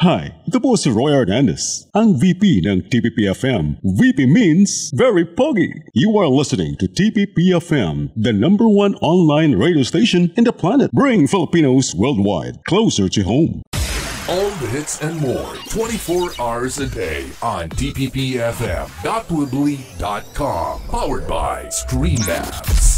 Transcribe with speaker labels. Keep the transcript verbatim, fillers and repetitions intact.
Speaker 1: Hi, ito po si Roy Hernandez, ang V P ng T P P F M. V P means very pogi. You are listening to T P P F M, the number one online radio station in the planet. Bring Filipinos worldwide closer to home.
Speaker 2: All the hits and more, twenty-four hours a day on T P P F M dot weebly dot com. Powered by Stream Apps.